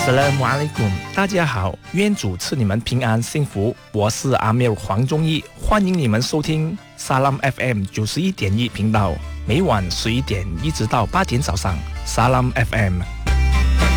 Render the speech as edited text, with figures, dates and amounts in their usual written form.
Assalamualaikum， 大家好，愿主赐你们平安幸福。我是阿米尔黄忠义，欢迎你们收听 Salam FM 91.1频道，每晚11点一直到8点早上。Salam FM。